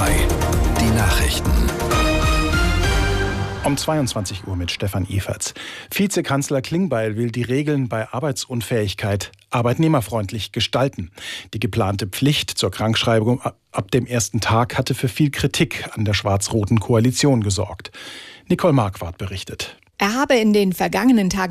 2. Die Nachrichten. Um 22 Uhr mit Stefan Eferts. Vizekanzler Klingbeil will die Regeln bei Arbeitsunfähigkeit arbeitnehmerfreundlich gestalten. Die geplante Pflicht zur Krankschreibung ab dem ersten Tag hatte für viel Kritik an der schwarz-roten Koalition gesorgt. Nicole Marquardt berichtet. Er habe in den vergangenen Tagen